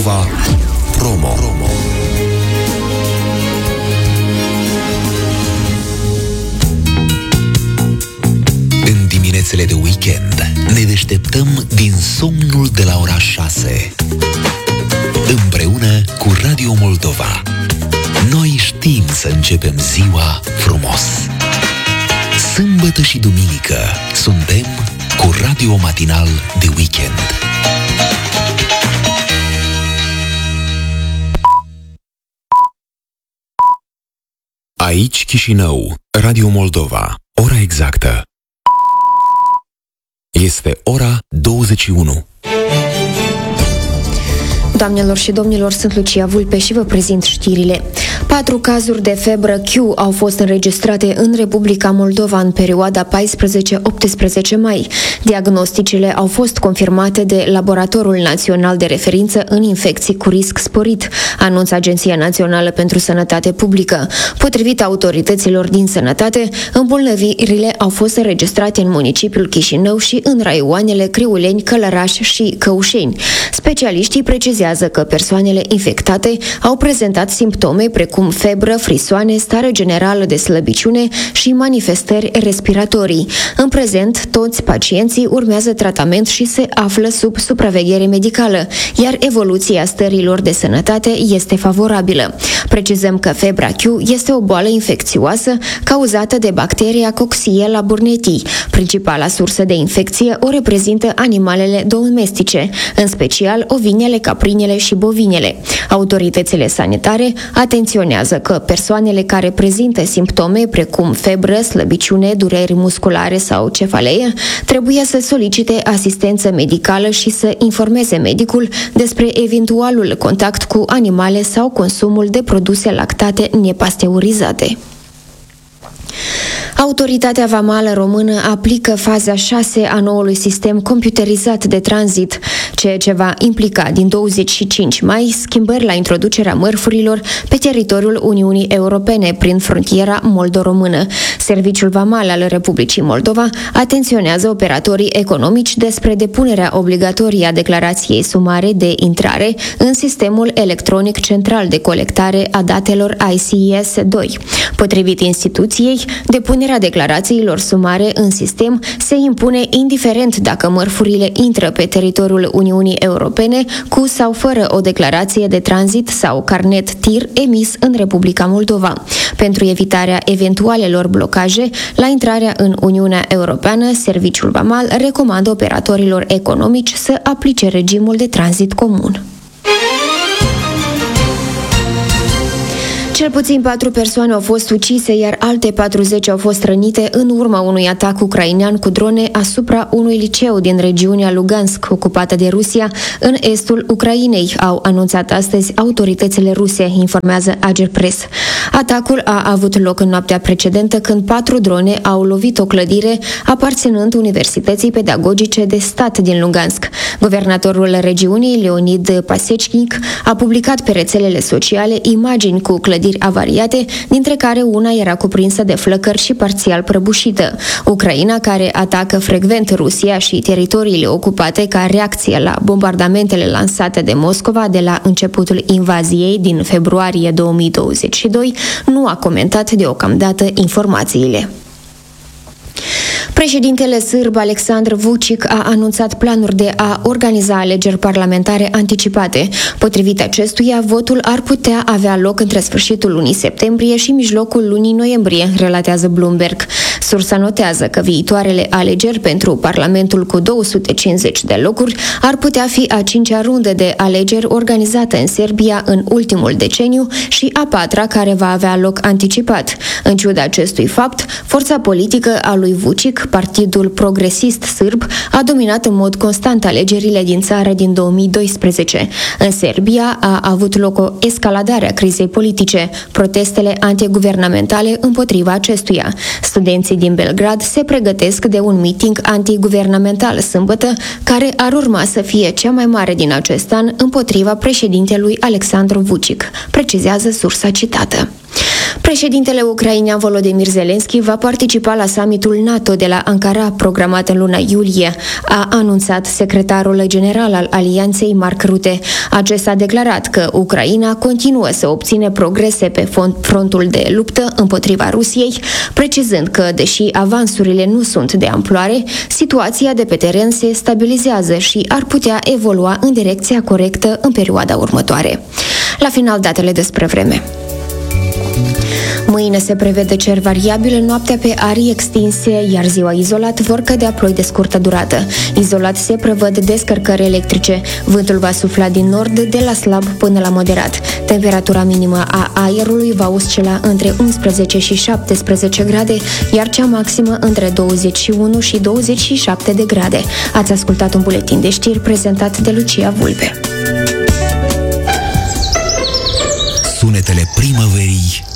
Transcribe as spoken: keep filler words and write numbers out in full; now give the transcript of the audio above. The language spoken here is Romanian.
Moldova Promo. Promo. În diminețele de weekend ne deșteptăm din somnul de la ora șase. Împreună cu Radio Moldova. Noi știm să începem ziua frumos. Sâmbătă și duminică suntem cu Radio Matinal de Weekend. Aici Chișinău, Radio Moldova. Ora exactă este ora douăzeci și unu. Doamnelor și domnilor, sunt Lucia Vulpe și vă prezint știrile. Patru cazuri de febră Q au fost înregistrate în Republica Moldova în perioada paisprezece-optsprezece mai. Diagnosticele au fost confirmate de Laboratorul Național de Referință în infecții cu risc sporit, anunță Agenția Națională pentru Sănătate Publică. Potrivit autorităților din sănătate, îmbolnăvirile au fost înregistrate în municipiul Chișinău și în raioanele Criuleni, Călăraș și Căușeni. Specialiștii precizează că persoanele infectate au prezentat simptome precum febră, frisoane, stare generală de slăbiciune și manifestări respiratorii. În prezent, toți pacienții urmează tratament și se află sub supraveghere medicală, iar evoluția stărilor de sănătate este favorabilă. Precizăm că febra Q este o boală infecțioasă cauzată de bacteria Coxiella burnetii. Principala sursă de infecție o reprezintă animalele domestice, în special ovinele, caprinele și bovinele. Autoritățile sanitare atenționează că persoanele care prezintă simptome precum febră, slăbiciune, dureri musculare sau cefalee trebuie să solicite asistență medicală și să informeze medicul despre eventualul contact cu animale sau consumul de produse lactate nepasteurizate. Autoritatea vamală română aplică faza șase a noului sistem computerizat de tranzit, ceea ce va implica din douăzeci și cinci mai schimbări la introducerea mărfurilor pe teritoriul Uniunii Europene prin frontiera moldo-română. Serviciul vamal al Republicii Moldova atenționează operatorii economici despre depunerea obligatorie a declarației sumare de intrare în sistemul electronic central de colectare a datelor I C S doi. Potrivit instituției, depunerea declarațiilor sumare în sistem se impune indiferent dacă mărfurile intră pe teritoriul Uniunii Europene cu sau fără o declarație de tranzit sau carnet T I R emis în Republica Moldova. Pentru evitarea eventualelor blocaje la intrarea în Uniunea Europeană, Serviciul Vamal recomandă operatorilor economici să aplice regimul de tranzit comun. Cel puțin patru persoane au fost ucise, iar alte patruzeci au fost rănite în urma unui atac ucrainean cu drone asupra unui liceu din regiunea Lugansk, ocupată de Rusia, în estul Ucrainei, au anunțat astăzi autoritățile ruse, informează Agerpress. Atacul a avut loc în noaptea precedentă, când patru drone au lovit o clădire aparținând Universității Pedagogice de Stat din Lugansk. Guvernatorul regiunii, Leonid Pasechnik, a publicat pe rețelele sociale imagini cu clădiri avariate, dintre care una era cuprinsă de flăcări și parțial prăbușită. Ucraina, care atacă frecvent Rusia și teritoriile ocupate ca reacție la bombardamentele lansate de Moscova de la începutul invaziei din februarie două mii douăzeci și doi, nu a comentat deocamdată informațiile. Președintele sârb Aleksandar Vučić a anunțat planuri de a organiza alegeri parlamentare anticipate. Potrivit acestuia, votul ar putea avea loc între sfârșitul lunii septembrie și mijlocul lunii noiembrie, relatează Bloomberg. Sursa notează că viitoarele alegeri pentru Parlamentul cu două sute cincizeci de locuri ar putea fi a cincea rundă de alegeri organizată în Serbia în ultimul deceniu și a patra care va avea loc anticipat. În ciuda acestui fapt, forța politică a lui Vučić, Partidul Progresist Sârb, a dominat în mod constant alegerile din țară din două mii doisprezece. În Serbia a avut loc o escaladare a crizei politice, protestele antiguvernamentale împotriva acestuia. Studenții din Belgrad se pregătesc de un meeting antiguvernamental sâmbătă, care ar urma să fie cea mai mare din acest an împotriva președintelui Aleksandar Vučić, precizează sursa citată. Președintele ucrainean Volodymyr Zelensky va participa la summitul NATO de la Ankara, programat în luna iulie, a anunțat secretarul general al alianței Mark Rutte. Acesta a declarat că Ucraina continuă să obține progrese pe frontul de luptă împotriva Rusiei, precizând că, deși avansurile nu sunt de amploare, situația de pe teren se stabilizează și ar putea evolua în direcția corectă în perioada următoare. La final, datele despre vreme. Mâine se prevede cer variabil, noaptea pe arii extinse, iar ziua izolat vor cădea ploi de scurtă durată. Izolat se prevăd descărcări electrice. Vântul va sufla din nord de la slab până la moderat. Temperatura minimă a aerului va oscila între unsprezece și șaptesprezece grade, iar cea maximă între douăzeci și unu și douăzeci și șapte de grade. Ați ascultat un buletin de știri prezentat de Lucia Vulpe. Sunetele primăverii